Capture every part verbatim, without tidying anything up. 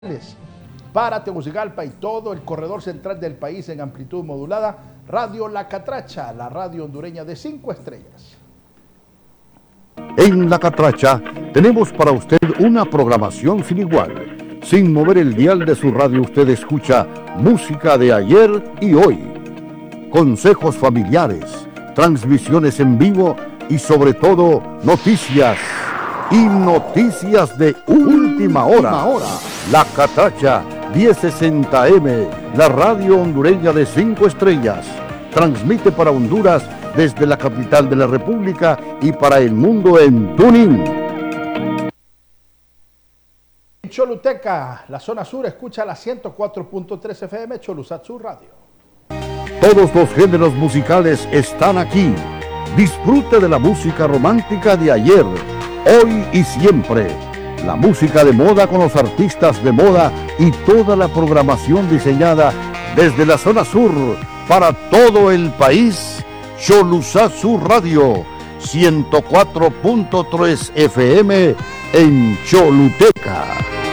Para Tegucigalpa y todo el corredor central del país en amplitud modulada, Radio La Catracha, la radio hondureña de cinco estrellas. En La Catracha tenemos para usted una programación sin igual. Sin mover el dial de su radio usted escucha música de ayer y hoy, consejos familiares, transmisiones en vivo y sobre todo noticias y noticias de última hora. La Catracha diez sesenta eme, la radio hondureña de cinco estrellas, transmite para Honduras desde la capital de la República y para el mundo en TuneIn. En Choluteca, la zona sur, escucha la ciento cuatro punto tres efe eme Cholusat Sur Radio. Todos los géneros musicales están aquí. Disfrute de la música romántica de ayer, hoy y siempre. La música de moda con los artistas de moda y toda la programación diseñada desde la zona sur para todo el país. Cholusat Sur Radio, ciento cuatro punto tres efe eme en Choluteca.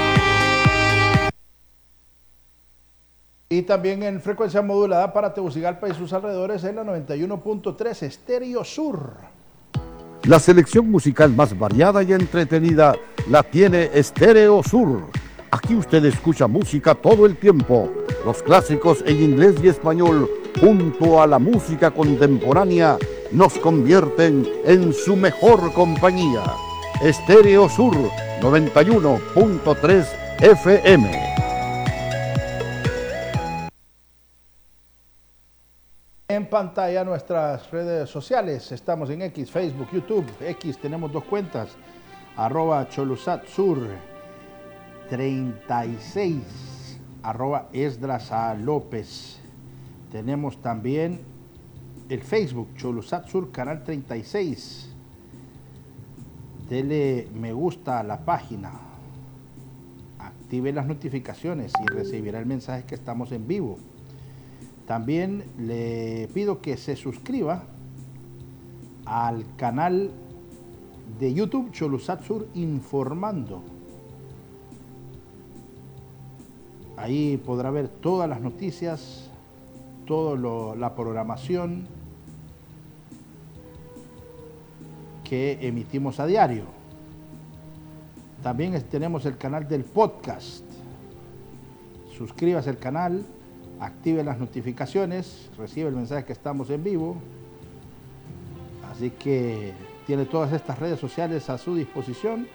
Y también en frecuencia modulada para Tegucigalpa y sus alrededores en la noventa y uno punto tres Estéreo Sur. La selección musical más variada y entretenida la tiene Estéreo Sur. Aquí usted escucha música todo el tiempo. Los clásicos en inglés y español, junto a la música contemporánea, nos convierten en su mejor compañía. Estéreo Sur, noventa y uno punto tres efe eme. En pantalla nuestras redes sociales, estamos en X, Facebook, YouTube. X tenemos dos cuentas, arroba Cholusat Sur treinta y seis, arroba Esdras A. López. Tenemos también el Facebook, Cholusat Sur Canal treinta y seis. Dele me gusta a la página, active las notificaciones y recibirá el mensaje que estamos en vivo. También le pido que se suscriba al canal de YouTube Cholusat Sur Informando. Ahí podrá ver todas las noticias, toda la programación que emitimos a diario. También tenemos el canal del podcast. Suscríbase al canal, active las notificaciones, recibe el mensaje que estamos en vivo. Así que tiene todas estas redes sociales a su disposición.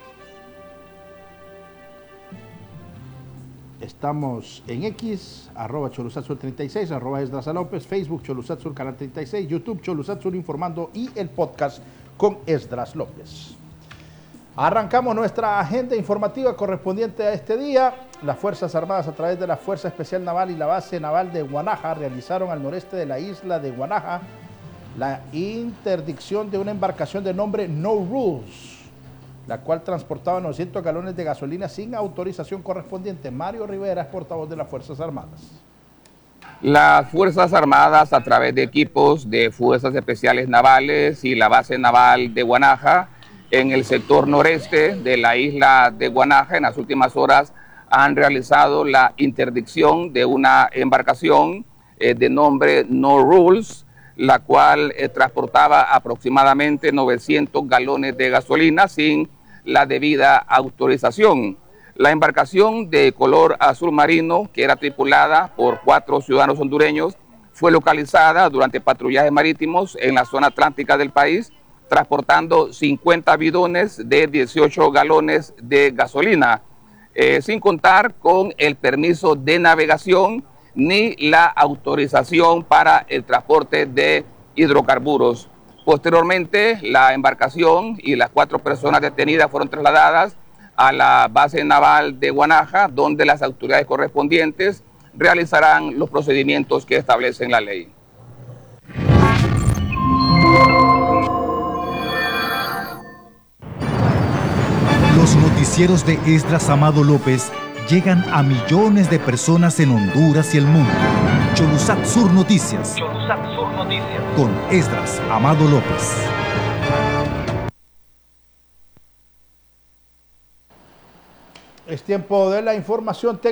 Estamos en X, arroba Cholusat Sur treinta y seis, arroba Esdras A. López, Facebook Cholusat Sur Canal treinta y seis, YouTube Cholusat Sur Informando y el podcast con Esdras López. Arrancamos nuestra agenda informativa correspondiente a este día. Las Fuerzas Armadas, a través de la Fuerza Especial Naval y la Base Naval de Guanaja, realizaron al noreste de la isla de Guanaja la interdicción de una embarcación de nombre No Rules, la cual transportaba novecientos galones de gasolina sin autorización correspondiente. Mario Rivera es portavoz de las Fuerzas Armadas. Las Fuerzas Armadas, a través de equipos de Fuerzas Especiales Navales y la Base Naval de Guanaja, en el sector noreste de la isla de Guanaja, en las últimas horas han realizado la interdicción de una embarcación eh, de nombre No Rules, la cual eh, transportaba aproximadamente novecientos galones de gasolina sin la debida autorización. La embarcación de color azul marino, que era tripulada por cuatro ciudadanos hondureños, fue localizada durante patrullajes marítimos en la zona atlántica del país, transportando cincuenta bidones de dieciocho galones de gasolina, eh, sin contar con el permiso de navegación ni la autorización para el transporte de hidrocarburos. Posteriormente, la embarcación y las cuatro personas detenidas fueron trasladadas a la base naval de Guanaja, donde las autoridades correspondientes realizarán los procedimientos que establecen la ley. Los noticieros de Esdras Amado López llegan a millones de personas en Honduras y el mundo. Cholusat Sur Noticias. Cholusat Sur Noticias. Con Esdras Amado López. Es tiempo de la información técnica.